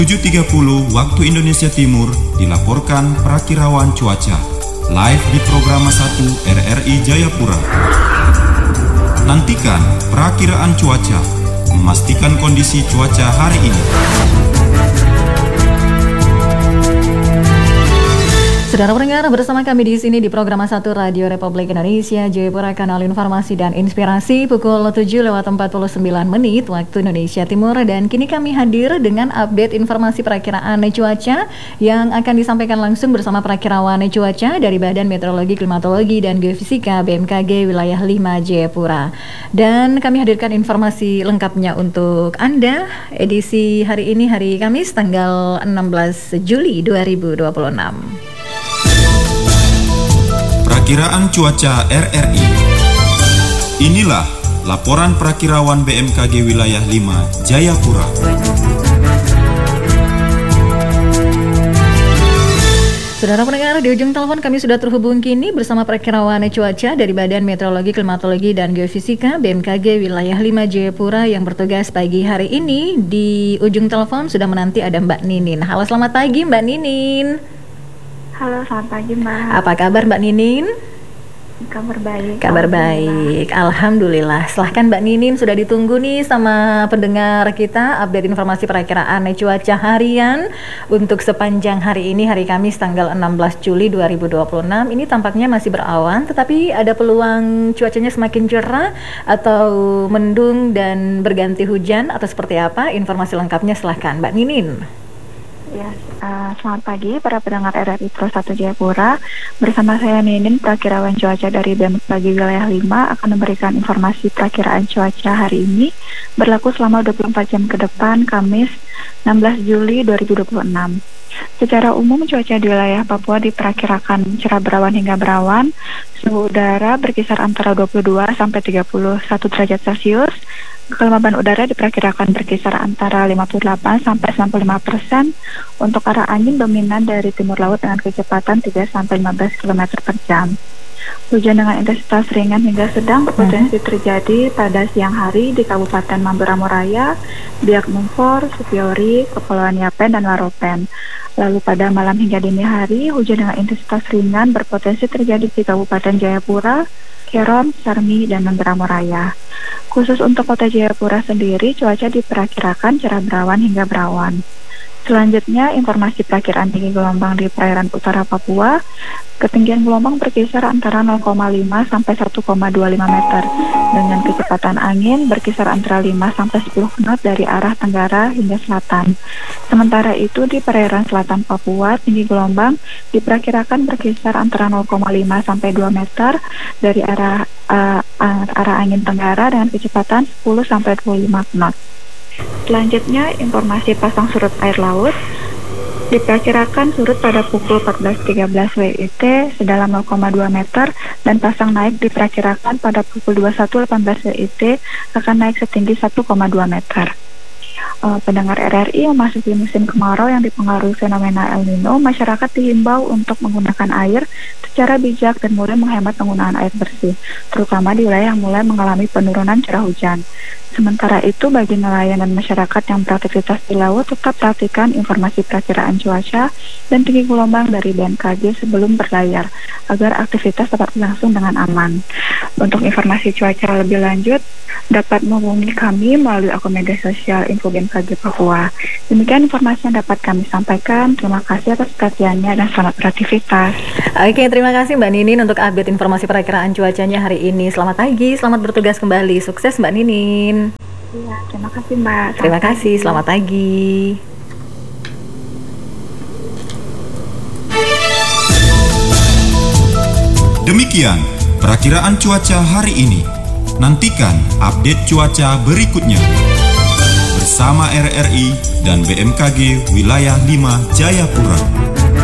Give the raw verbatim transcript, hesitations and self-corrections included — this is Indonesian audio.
tujuh tiga puluh waktu Indonesia Timur dilaporkan Prakirawan Cuaca live di program satu R R I Jayapura. Nantikan perakiraan cuaca, memastikan kondisi cuaca hari ini. Saudara pendengar, bersama kami di sini di program satu Radio Republik Indonesia Jayapura, kanal informasi dan inspirasi pukul tujuh lewat empat puluh sembilan menit waktu Indonesia Timur, dan kini kami hadir dengan update informasi perakiraan cuaca yang akan disampaikan langsung bersama perakirawan cuaca dari Badan Meteorologi, Klimatologi dan Geofisika B M K G wilayah lima Jayapura. Dan kami hadirkan informasi lengkapnya untuk Anda edisi hari ini, hari Kamis tanggal enam belas Juli dua ribu dua puluh enam. Perakiraan cuaca R R I. Inilah laporan perakirawan B M K G wilayah lima Jayapura. Saudara pendengar, di ujung telepon kami sudah terhubung kini bersama perakirawan cuaca dari Badan Meteorologi, Klimatologi dan Geofisika B M K G wilayah lima Jayapura yang bertugas pagi hari ini. Di ujung telepon sudah menanti ada Mbak Ninin. Halo, selamat pagi Mbak Ninin. Halo, selamat pagi Mbak. Apa kabar Mbak Ninin? Kabar baik. Kabar baik, Alhamdulillah. Silahkan Mbak Ninin, sudah ditunggu nih sama pendengar kita update informasi perakiraan cuaca harian untuk sepanjang hari ini, hari Kamis tanggal enam belas Juli dua ribu dua puluh enam. Ini tampaknya masih berawan, tetapi ada peluang cuacanya semakin cerah atau mendung dan berganti hujan atau seperti apa? Informasi lengkapnya silahkan Mbak Ninin. Ya, uh, selamat pagi para pendengar R R I Pro satu Jayapura. Bersama saya Ninin, perakirawan cuaca dari B M K G wilayah lima, akan memberikan informasi perakiraan cuaca hari ini berlaku selama dua puluh empat jam ke depan, Kamis enam belas Juli dua ribu dua puluh enam. Secara umum cuaca di wilayah Papua diperkirakan cerah berawan hingga berawan. Suhu udara berkisar antara dua puluh dua sampai tiga puluh satu derajat Celcius. Kelembaban udara diperkirakan berkisar antara lima puluh delapan sampai sembilan puluh lima persen. Untuk arah angin dominan dari timur laut dengan kecepatan tiga sampai lima belas kilometer per jam. Hujan dengan intensitas ringan hingga sedang berpotensi terjadi pada siang hari di Kabupaten Mamberamo Raya, Biak Numfor, Supiori, Kepulauan Yapen, dan Waropen. Lalu pada malam hingga dini hari, hujan dengan intensitas ringan berpotensi terjadi di Kabupaten Jayapura, Keron, Sarmi, dan Mamberamo Raya. Khusus untuk kota Jayapura sendiri, cuaca diperkirakan cerah berawan hingga berawan. Selanjutnya, informasi perakiraan tinggi gelombang di perairan utara Papua. Ketinggian gelombang berkisar antara nol koma lima sampai satu koma dua lima meter dengan kecepatan angin berkisar antara lima sampai sepuluh knot dari arah tenggara hingga selatan. Sementara itu di perairan selatan Papua, tinggi gelombang diperkirakan berkisar antara nol koma lima sampai dua meter dari arah uh, arah angin tenggara dengan kecepatan sepuluh sampai dua puluh lima knot. Selanjutnya, informasi pasang surut air laut. Diperkirakan surut pada pukul empat belas tiga belas W I T sedalam nol koma dua meter, dan pasang naik diperkirakan pada pukul dua puluh satu delapan belas W I T akan naik setinggi satu koma dua meter. Uh, pendengar R R I, memasuki musim kemarau yang dipengaruhi fenomena El Nino, masyarakat dihimbau untuk menggunakan air secara bijak dan mulai menghemat penggunaan air bersih, terutama di wilayah yang mulai mengalami penurunan curah hujan. Sementara itu, bagi nelayan dan masyarakat yang beraktivitas di laut, tetap perhatikan informasi perakiraan cuaca dan tinggi gelombang dari B M K G sebelum berlayar, agar aktivitas dapat berlangsung dengan aman. Untuk informasi cuaca lebih lanjut, dapat menghubungi kami melalui akun media sosial Info B M K G Papua. Demikian informasi yang dapat kami sampaikan. Terima kasih atas perhatiannya dan selamat beraktivitas. Oke, terima kasih Mbak Ninin untuk update informasi perakiraan cuacanya hari ini. Selamat pagi, selamat bertugas kembali. Sukses Mbak Ninin. Iya, terima kasih Mbak. Selamat terima kasih, pagi. Selamat pagi. Demikian perakiraan cuaca hari ini. Nantikan update cuaca berikutnya bersama R R I dan B M K G wilayah lima Jayapura.